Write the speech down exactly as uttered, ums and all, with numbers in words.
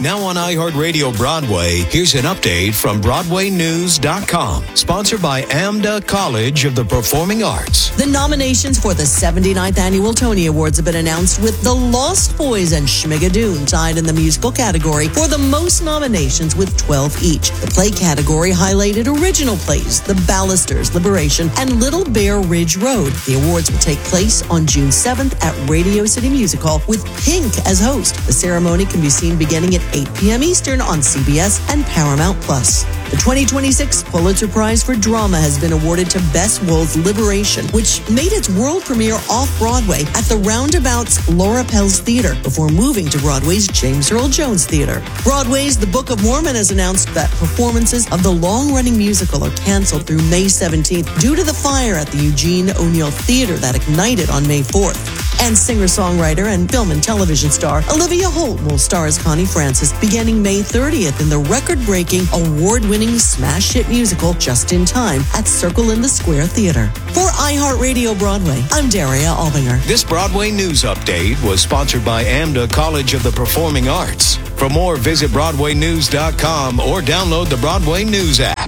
Now on iHeartRadio Broadway, here's an update from Broadway News dot com. Sponsored by AMDA College of the Performing Arts. The nominations for the seventy-ninth Annual Tony Awards have been announced, with The Lost Boys and Schmigadoon tied in the musical category for the most nominations with twelve each. The play category highlighted original plays, The Ballisters, Liberation, and Little Bear Ridge Road. The awards will take place on June seventh at Radio City Music Hall with Pink as host. The ceremony can be seen beginning at eight p.m. Eastern on C B S and Paramount Plus. The twenty twenty-six Pulitzer Prize for Drama has been awarded to Bess Wool's Liberation, which made its world premiere off-Broadway at the Roundabout's Laura Pels Theater before moving to Broadway's James Earl Jones Theater. Broadway's The Book of Mormon has announced that performances of the long-running musical are canceled through May seventeenth due to the fire at the Eugene O'Neill Theater that ignited on May fourth. And singer-songwriter and film and television star Olivia Holt will star as Connie Francis beginning May thirtieth in the record-breaking, award-winning smash hit musical Just in Time at Circle in the Square Theater. For iHeartRadio Broadway, I'm Daria Albinger. This Broadway News Update was sponsored by AMDA College of the Performing Arts. For more, visit Broadway News dot com or download the Broadway News app.